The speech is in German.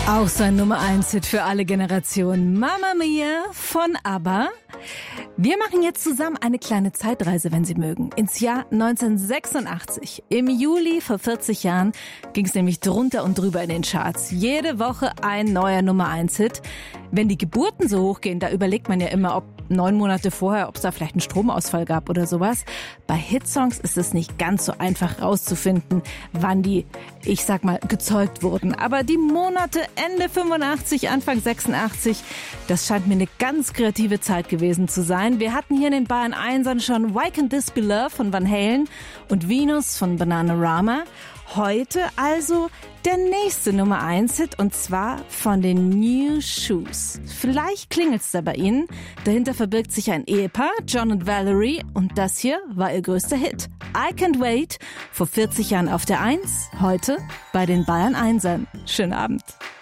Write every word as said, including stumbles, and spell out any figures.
Auch sein Nummer eins Hit für alle Generationen. Mamma Mia von ABBA. Wir machen jetzt zusammen eine kleine Zeitreise, wenn Sie mögen, ins Jahr neunzehnhundertsechsundachtzig. Im Juli vor vierzig Jahren ging es nämlich drunter und drüber in den Charts. Jede Woche ein neuer Nummer eins Hit. Wenn die Geburten so hochgehen, da überlegt man ja immer, ob neun Monate vorher, ob es da vielleicht einen Stromausfall gab oder sowas. Bei Hitsongs ist es nicht ganz so einfach rauszufinden, wann die, ich sag mal, gezeugt wurden. Aber die Monate Ende fünfundachtzig, Anfang sechsundachtzig, das scheint mir eine ganz kreative Zeit gewesen zu sein. Wir hatten hier in den Bayern Einsern schon Why Can't This Be Love von Van Halen und Venus von Bananarama. Heute also der nächste Nummer eins Hit und zwar von den New Shoes. Vielleicht klingelt's da bei Ihnen. Dahinter verbirgt sich ein Ehepaar, John und Valerie, und das hier war ihr größter Hit. I Can't Wait, vor vierzig Jahren auf der eins, heute bei den Bayern Einsern. Schönen Abend.